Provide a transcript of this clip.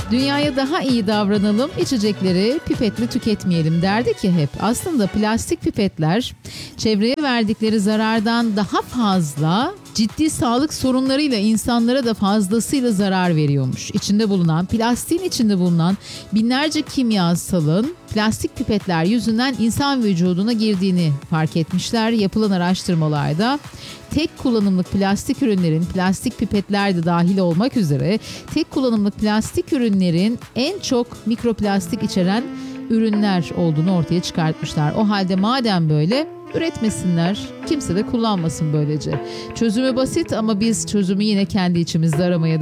Dünyaya daha iyi davranalım, içecekleri pipetle tüketmeyelim derdi ki hep. Aslında plastik pipetler çevreye verdikleri zarardan daha fazla ciddi sağlık sorunlarıyla insanlara da fazlasıyla zarar veriyormuş. Plastiğin içinde bulunan binlerce kimyasalın plastik pipetler yüzünden insan vücuduna girdiğini fark etmişler. Yapılan araştırmalarda tek kullanımlık plastik ürünlerin, plastik pipetler de dahil olmak üzere tek kullanımlık plastik ürünlerin en çok mikroplastik içeren ürünler olduğunu ortaya çıkartmışlar. O halde madem böyle üretmesinler, kimse de kullanmasın böylece. Çözümü basit ama biz çözümü yine kendi içimizde aramaya